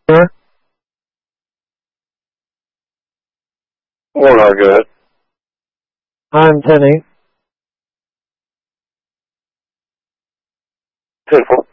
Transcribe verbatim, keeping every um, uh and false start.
Sir? Or not good. I'm Penny. Ten four.